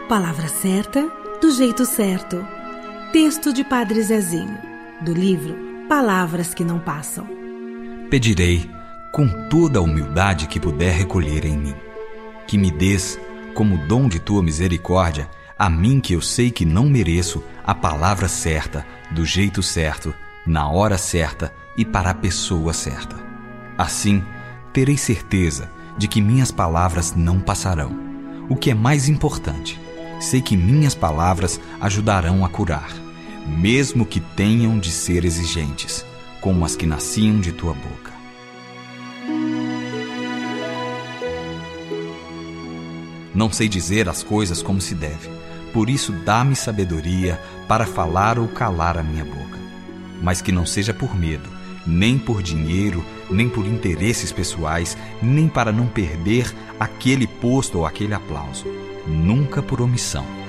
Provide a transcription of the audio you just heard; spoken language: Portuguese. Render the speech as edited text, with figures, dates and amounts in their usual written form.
Palavra certa, do jeito certo. Texto de Padre Zezinho, do livro Palavras que não passam. Pedirei, com toda a humildade que puder recolher em mim, que me dês, como dom de tua misericórdia, a mim que eu sei que não mereço, a palavra certa, do jeito certo, na hora certa e para a pessoa certa. Assim, terei certeza de que minhas palavras não passarão. O que é mais importante, sei que minhas palavras ajudarão a curar, mesmo que tenham de ser exigentes, como as que nasciam de tua boca. Não sei dizer as coisas como se deve, por isso dá-me sabedoria para falar ou calar a minha boca. Mas que não seja por medo, nem por dinheiro, nem por interesses pessoais, nem para não perder aquele posto ou aquele aplauso. Nunca por omissão.